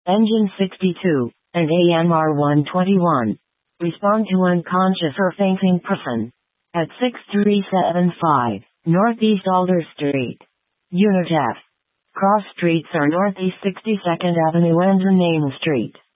Engine 62, and AMR 121. Respond to unconscious or fainting person. At 6375, Northeast Alder Street. Unit F. Cross streets are Northeast 62nd Avenue and Main Street.